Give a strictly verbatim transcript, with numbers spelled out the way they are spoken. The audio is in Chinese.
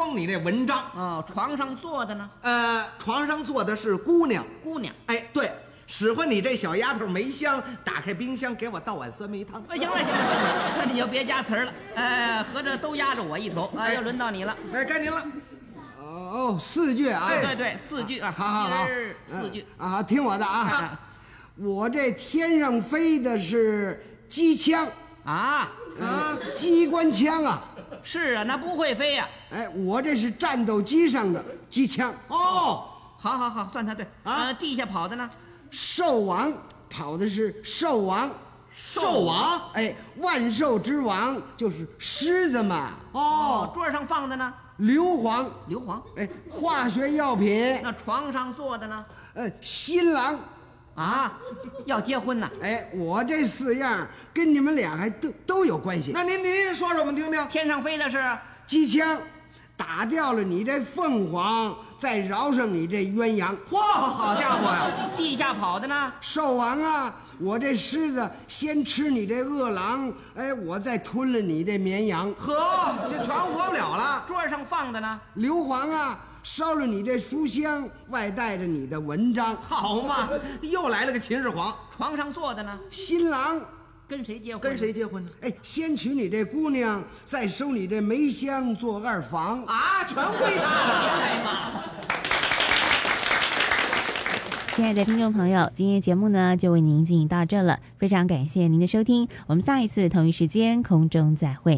封你那文章。 哦，床上坐的呢？ 呃，床上坐的是姑娘。 姑娘。 哎，对，使唤你这小丫头梅香，打开冰箱给我倒碗酸梅汤。 哎，行了行了行了，那你就别加词儿了。哎，合着都压着我一头啊，要轮到你了。 哎，该您了。 哦，四句啊。 对对对，四句啊。 好好好， 四句啊，听我的啊。我这天上飞的是机枪啊啊，机关枪啊。 是啊，那不会飞呀。 哎，我这是战斗机上的机枪。 哦，好好好，算他对啊。 地下跑的呢？ 兽王跑的是兽王。 兽王？ 哎，万兽之王就是狮子嘛。 哦，桌上放的呢？ 硫磺。 硫磺？ 哎，化学药品。 那床上坐的呢？ 呃，新郎。 啊，要结婚呢？ 哎，我这四样跟你们俩还都都有关系。 那您您说说我们听听。 天上飞的是机枪，打掉了你这凤凰，再饶上你这鸳鸯。 嚯，好家伙呀！ 地下跑的呢？ 兽王啊，我这狮子先吃你这饿狼，哎，我再吞了你这绵羊。 呵，这全活不了了。 桌上放的呢？ 硫磺啊，烧了你这书香，外带着你的文章。 好嘛，又来了个秦始皇。 床上坐的呢？ 新郎。 跟谁结婚？ 跟谁结婚呢？ 哎，先娶你这姑娘，再收你这梅香做二房啊，全归他了。哎妈！ 亲爱的听众朋友，今天节目呢就为您进行到这了，非常感谢您的收听，我们下一次同一时间空中再会。